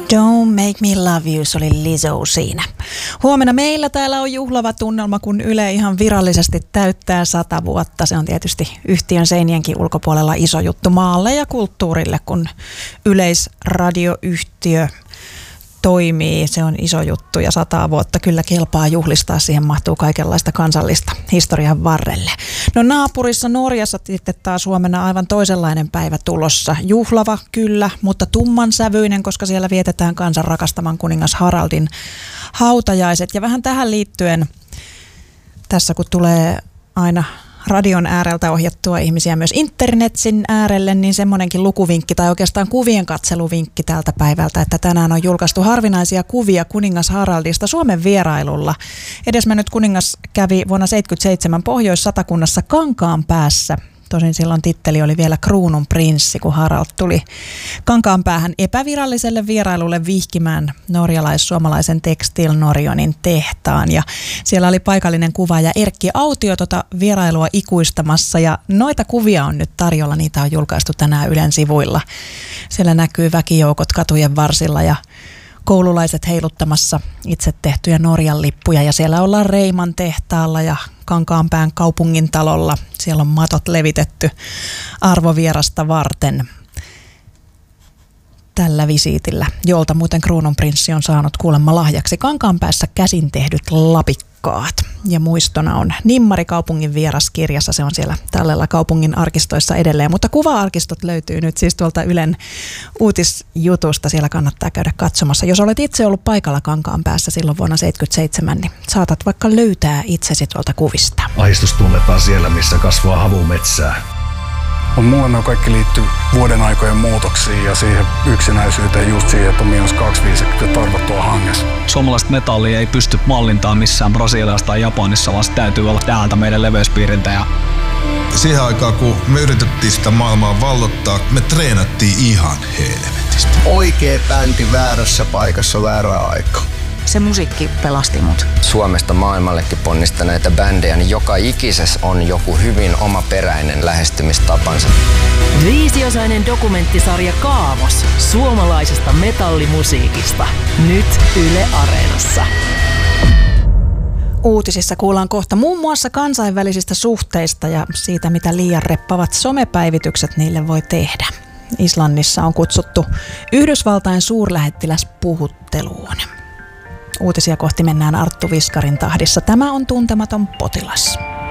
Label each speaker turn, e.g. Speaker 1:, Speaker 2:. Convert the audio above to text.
Speaker 1: Don't Make Me Love You, se oli Lizzo siinä. Huomenna meillä täällä on juhlava tunnelma, kun Yle ihan virallisesti täyttää 100 vuotta. Se on tietysti yhtiön seinienkin ulkopuolella iso juttu maalle ja kulttuurille, kun yleisradioyhtiö toimii. Se on iso juttu ja 100 vuotta kyllä kelpaa juhlistaa. Siihen mahtuu kaikenlaista kansallista historian varrelle. No naapurissa Norjassa sitten taas huomenna aivan toisenlainen päivä tulossa. Juhlava kyllä, mutta tummansävyinen, koska siellä vietetään kansan rakastaman kuningas Haraldin hautajaiset. Ja vähän tähän liittyen tässä kun tulee aina radion ääreltä ohjattua ihmisiä myös internetsin äärelle, niin semmoinenkin lukuvinkki tai oikeastaan kuvien katseluvinkki tältä päivältä, että tänään on julkaistu harvinaisia kuvia kuningas Haraldista Suomen vierailulla. Edesmennyt kuningas kävi vuonna 1977 Pohjois-Satakunnassa Kankaanpäässä. Tosin silloin titteli oli vielä kruununprinssi, kun Harald tuli Kankaanpäähän epäviralliselle vierailulle vihkimään norjalais-suomalaisen Textil Norionin tehtaan. Ja siellä oli paikallinen kuvaaja Erkki Autio vierailua ikuistamassa. Ja noita kuvia on nyt tarjolla, niitä on julkaistu tänään Ylen sivuilla. Siellä näkyy väkijoukot katujen varsilla ja koululaiset heiluttamassa itse tehtyjä Norjan lippuja. Ja siellä ollaan Reiman tehtaalla ja Kankaanpään kaupungin talolla. Siellä on matot levitetty arvovierasta varten tällä visiitillä, jolta muuten kruununprinssi on saanut kuulemma lahjaksi Kankaanpäässä käsin tehdyt lapikkaat. Ja muistona on Nimmari kaupungin vieraskirjassa, se on siellä tallella kaupungin arkistoissa edelleen. Mutta kuva-arkistot löytyy nyt siis tuolta Ylen uutisjutusta, siellä kannattaa käydä katsomassa. Jos olet itse ollut paikalla Kankaanpäässä silloin vuonna 1977, niin saatat vaikka löytää itsesi tuolta kuvista.
Speaker 2: Ahdistus tunnetaan siellä, missä kasvaa havumetsää.
Speaker 3: Mulle ne kaikki liittyy vuoden aikojen muutoksiin ja siihen yksinäisyyteen, just siihen, että on -250 ja tarvottua hangessa.
Speaker 4: Suomalaista metallia ei pysty mallintaan missään Brasiliassa tai Japanissa, vaan se täytyy olla täältä meidän leveyspiiriltä. Ja
Speaker 5: siihen aikaan, kun me yritettiin sitä maailmaa vallottaa, me treenattiin ihan helvetistä.
Speaker 6: Oikea bändi väärässä paikassa väärää aikaa.
Speaker 7: Se musiikki pelasti mut.
Speaker 8: Suomesta maailmallekin ponnistaneita bändejä, niin joka ikisessä on joku hyvin omaperäinen lähestymistapansa.
Speaker 9: 5-osainen dokumenttisarja Kaavos suomalaisesta metallimusiikista. Nyt Yle Areenassa.
Speaker 1: Uutisissa kuullaan kohta muun muassa kansainvälisistä suhteista ja siitä, mitä liian reppavat somepäivitykset niille voi tehdä. Islannissa on kutsuttu Yhdysvaltain suurlähettiläs puhutteluun. Uutisia kohti mennään Arttu Viskarin tahdissa. Tämä on Tuntematon potilas.